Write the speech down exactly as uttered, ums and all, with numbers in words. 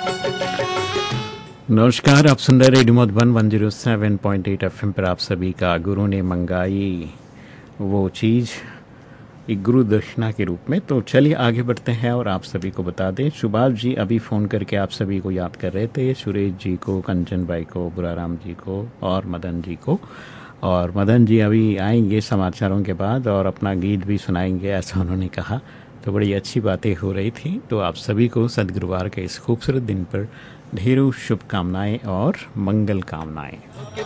नमस्कार, आप सुन रहे radio Madhuban one zero seven point eight FM पर। आप सभी का गुरु ने मंगाई वो चीज़ एक गुरु दक्षिणा के रूप में। तो चलिए आगे बढ़ते हैं और आप सभी को बता दें, सुभाष जी अभी फ़ोन करके आप सभी को याद कर रहे थे, सुरेश जी को, कंचन भाई को, बुराराम जी को और मदन जी को। और मदन जी अभी आएंगे समाचारों के बाद और अपना गीत भी सुनाएंगे, ऐसा उन्होंने कहा। तो बड़ी अच्छी बातें हो रही थी। तो आप सभी को सदगुरुवार के इस खूबसूरत दिन पर ढेरों शुभकामनाएं और मंगल कामनाएं।